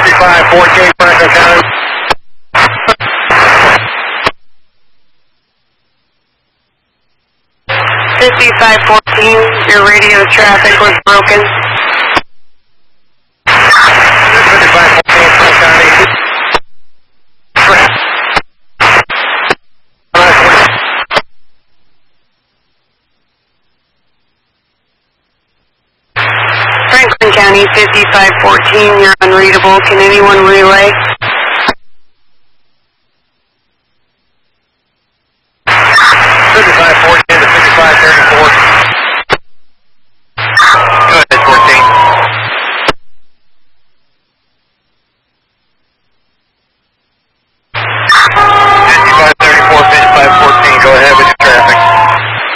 5514 Franklin County. 5514, your radio traffic was broken. 5514 Franklin County. Franklin County 5514, you're unreadable. Can anyone relay?